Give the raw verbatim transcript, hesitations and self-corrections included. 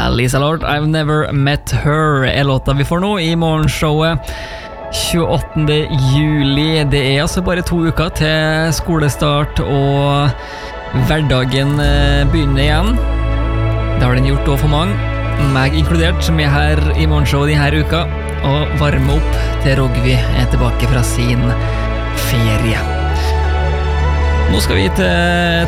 Lisa Lord, I've Never Met Her er låta vi får nå i morgenshowet tjueåttende juli. Det er altså bare to uker til skolestart og hverdagen begynner igjen. Det har den gjort også for mange, meg inkludert, som er her i morgenshowet denne uka og varme opp til Rogvi er tilbake fra sin ferie. Nå skal vi til